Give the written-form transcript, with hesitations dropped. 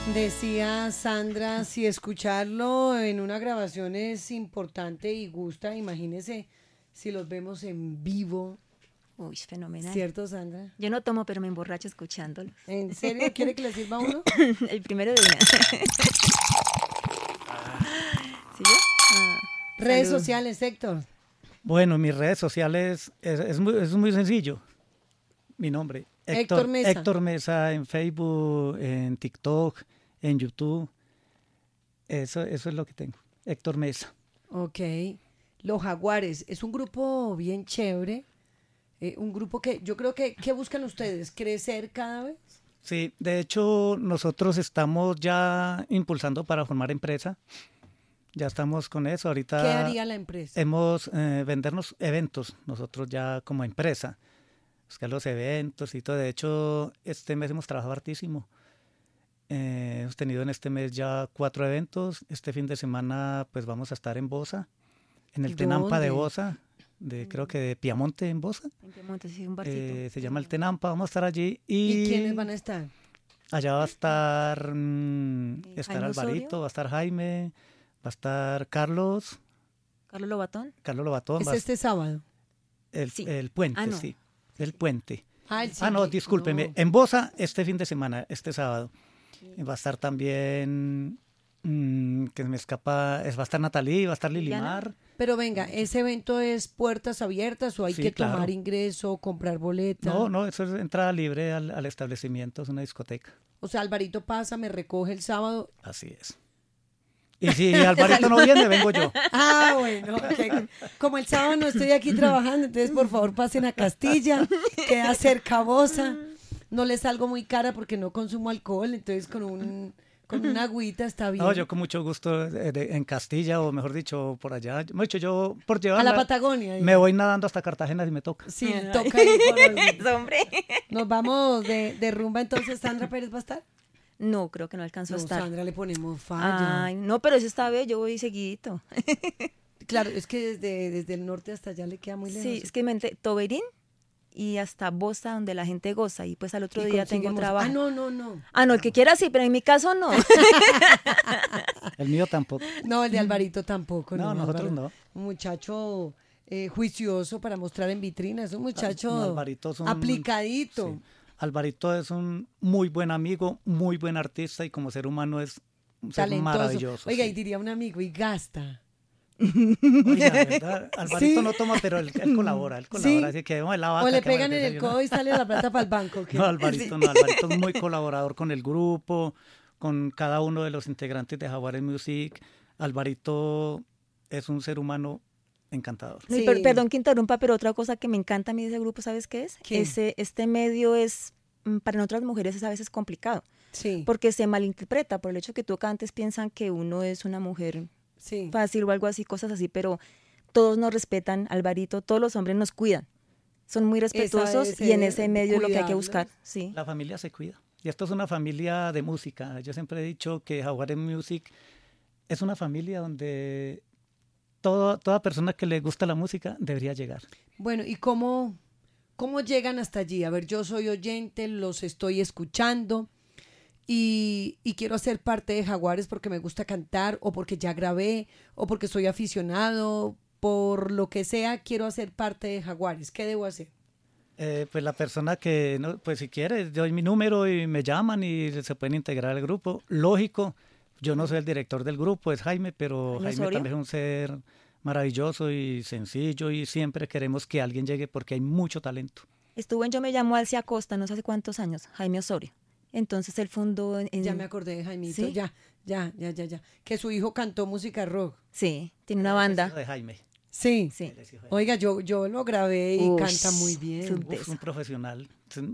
Decía Sandra, si escucharlo en una grabación es importante y gusta, imagínese si los vemos en vivo. Uy, fenomenal. ¿Cierto, Sandra? Yo no tomo, pero me emborracho escuchándolos. ¿En serio? ¿Quiere que le sirva uno? El primero de una. ¿Sí yo? Redes Salud. sociales, Héctor. Bueno, mis redes sociales es muy sencillo. Mi nombre, Héctor Mesa. Héctor Mesa en Facebook, en TikTok, en YouTube. Eso es lo que tengo. Héctor Mesa. Ok. Los Jaguares, es un grupo bien chévere. Un grupo que yo creo que, ¿qué buscan ustedes? ¿Crecer cada vez? Sí, de hecho nosotros estamos ya impulsando para formar empresa. Ya estamos con eso. Ahorita ¿Qué haría la empresa? hemos vendernos eventos, nosotros ya como empresa. Buscar los eventos y todo. De hecho, este mes hemos trabajado hartísimo. Hemos tenido en este mes ya 4 eventos. Este fin de semana pues vamos a estar en Bosa, en el Tenampa de ¿Dónde? Bosa, creo que de Piamonte en Bosa. En Piemonte, sí, un barcito. Se llama el Tenampa, vamos a estar allí. ¿Y quiénes van a estar? Allá va a estar, estar Jaime Alvarito, Osorio. va a estar Jaime, va a estar Carlos Carlos Lobatón. Lobatón, Es va a este sábado. Sí. el Puente, Ah, no. sí, el Puente. Ah, el No, siguiente. discúlpeme, No. en Bosa este fin de semana, este sábado. Va a estar también, que me escapa, va a estar Natalí, va a estar Liliana. Lilimar. Pero venga, ¿ese evento es puertas abiertas o hay Sí, que claro. tomar ingreso, comprar boleta? No, eso es entrada libre al establecimiento, es una discoteca. O sea, Alvarito pasa, me recoge el sábado. Así es. Y si Alvarito no viene, vengo yo. Ah, bueno, ok. Como el sábado no estoy aquí trabajando, entonces por favor pasen a Castilla, queda cerca Bosa. No les salgo muy cara porque no consumo alcohol, entonces con una agüita está bien. No, yo con mucho gusto en Castilla, o mejor dicho, por allá. Mucho yo, por A llevarla, la Patagonia. me voy nadando hasta Cartagena si me toca. Sí, toca ir por algo. Eso, hombre. Nos vamos de rumba, entonces Sandra Pérez va a estar. No, creo que no alcanzó No, a estar. Sandra, le ponemos falla. Ay, no, pero eso está bien, yo voy seguidito. Claro, es que desde el norte hasta allá le queda muy lejos. Sí, es que Toberín y hasta Bosa, donde la gente goza, y pues al otro Y día tengo conseguimos- trabajo. Ah, no. Ah, no, el que quiera sí, pero en mi caso no. El mío tampoco. No, el de Alvarito tampoco. No, nosotros Álvaro. no. Un muchacho juicioso para mostrar en vitrina. Es un muchacho No, Alvarito es un- aplicadito. Sí. Alvarito es un muy buen amigo, muy buen artista y como ser humano es un ser Talentoso. maravilloso. Oiga, sí. y diría un amigo, y gasta. Oiga, ¿verdad? Alvarito Sí. no toma, pero él colabora, Sí. así que vamos la vaca. O le que vamos a pegan en el desayunar. codo y sale la plata para el banco. ¿qué? No, Alvarito no, Alvarito es muy colaborador con el grupo, con cada uno de los integrantes de Jaguares Music. Alvarito es un ser humano encantador. No, y Sí. perdón que interrumpa, pero otra cosa que me encanta a mí de ese grupo, ¿sabes qué es? ¿Qué? Este medio es, para nosotras mujeres es a veces complicado, Sí, porque se malinterpreta por el hecho que tú cantes, piensan que uno es una mujer sí. fácil o algo así, cosas así, pero todos nos respetan, Alvarito, todos los hombres nos cuidan, son muy respetuosos debe y en ser ese medio es lo que hay que cuidarlos. buscar, sí. La familia se cuida. Y esto es una familia de música. Yo siempre he dicho que Jaguares Music es una familia donde toda persona que le gusta la música debería llegar. Bueno, ¿y cómo llegan hasta allí? A ver, yo soy oyente, los estoy escuchando y quiero ser parte de Jaguares porque me gusta cantar o porque ya grabé o porque soy aficionado, por lo que sea, quiero hacer parte de Jaguares. ¿Qué debo hacer? Pues la persona que, no, pues si quiere, doy mi número y me llaman y se pueden integrar al grupo. Lógico, yo no soy el director del grupo, es Jaime, pero Jaime Jaime Osorio. también es un ser maravilloso y sencillo y siempre queremos que alguien llegue porque hay mucho talento. Estuvo en Yo me llamo Alcia Costa, no sé hace cuántos años, Jaime Osorio. Entonces él fundó Ya me acordé de Jaimito, ¿Sí? ya. Que su hijo cantó música rock. Sí, tiene una Es banda. hijo de Jaime. Sí. Sí. Él es hijo de Jaime. Oiga, yo lo grabé y Ush, canta muy bien. su- Uf, un profesional.